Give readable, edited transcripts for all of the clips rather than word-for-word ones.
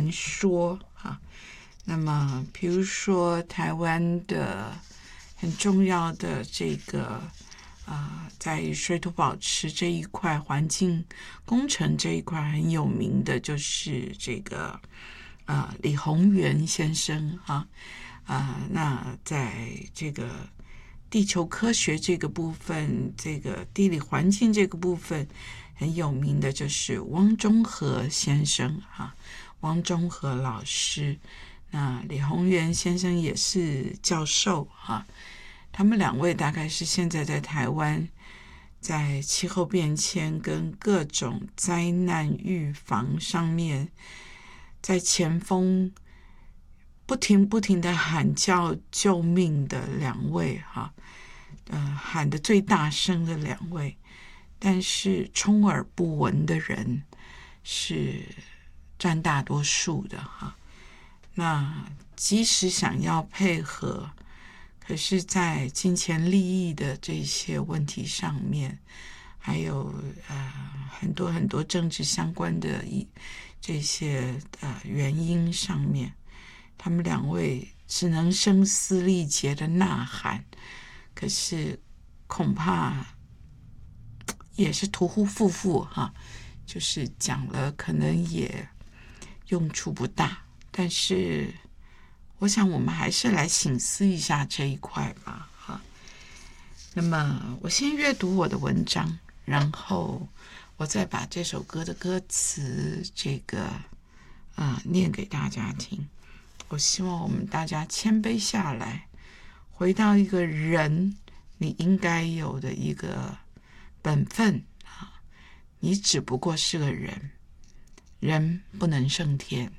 难说啊。那么比如说台湾的很重要的这个在水土保持这一块，环境工程这一块很有名的就是这个李鸿源先生那在这个地球科学这个部分，这个地理环境这个部分很有名的就是汪中和先生汪中和老师。那李鸿源先生也是教授他们两位大概是现在在台湾在气候变迁跟各种灾难预防上面，在前锋不停的喊叫救命的两位喊得最大声的两位，但是充耳不闻的人是占大多数的那即使想要配合，可是在金钱利益的这些问题上面，还有很多政治相关的这些原因上面，他们两位只能声嘶力竭的呐喊，可是恐怕也是徒呼复就是讲了可能也用处不大。但是我想我们还是来省思一下这一块吧那么我先阅读我的文章，然后我再把这首歌的歌词这个念给大家听。我希望我们大家谦卑下来，回到一个人你应该有的一个本分你只不过是个人，人不能胜天，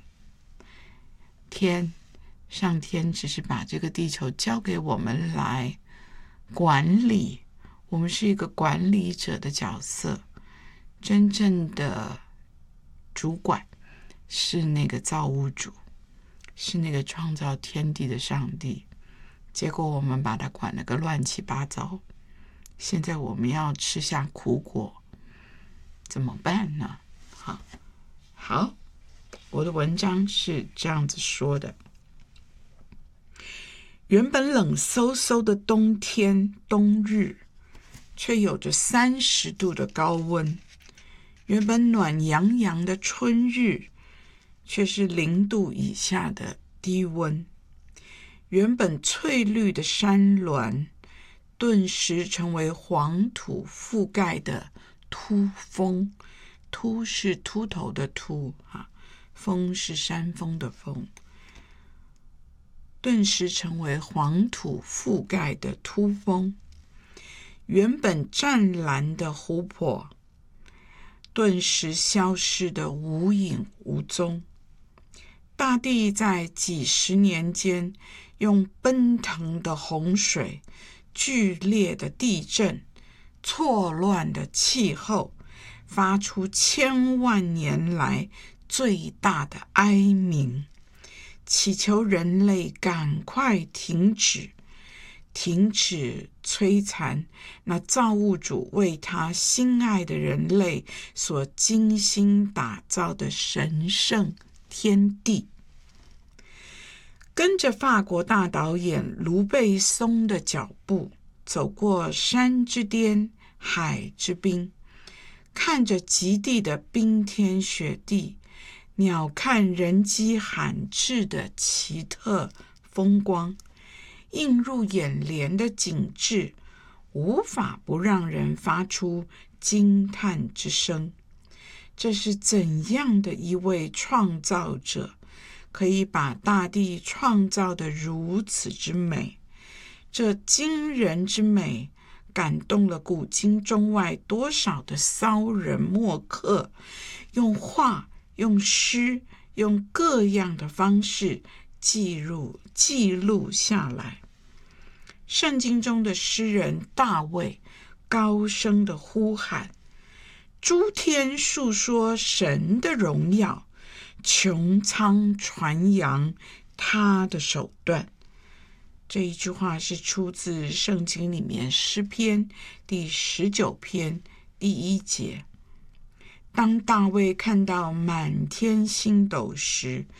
上天只是把这个地球交给我们来管理，我们是一个管理者的角色，真正的主管是那个造物主，是那个创造天地的上帝。结果我们把它管了个乱七八糟，现在我们要吃下苦果，怎么办呢？好，我的文章是这样子说的。原本冷飕飕的冬日，却有着30度的高温；原本暖洋洋的春日，却是0度以下的低温；原本翠绿的山峦，顿时成为黄土覆盖的秃峰。秃是秃头的秃峰是山峰的峰，顿时成为黄土覆盖的秃峰。原本湛蓝的湖泊，顿时消失得无影无踪。大地在几十年间，用奔腾的洪水、剧烈的地震、错乱的气候，发出千万年来最大的哀鸣，祈求人类赶快停止摧残那造物主为他心爱的人类所精心打造的神圣天地。跟着法国大导演卢贝松的脚步，走过山之巅、海之滨，看着极地的冰天雪地，鸟瞰人迹罕至的奇特风光，映入眼帘的景致，无法不让人发出惊叹之声。这是怎样的一位创造者，可以把大地创造得如此之美？这惊人之美感动了古今中外多少的骚人墨客，用画、用诗、用各样的方式记录下来。圣经中的诗人大卫高声的呼喊，诸天述说神的荣耀，穹苍传扬他的手段。这一句话是出自圣经里面诗篇第19篇第1节。当大卫看到满天星斗时，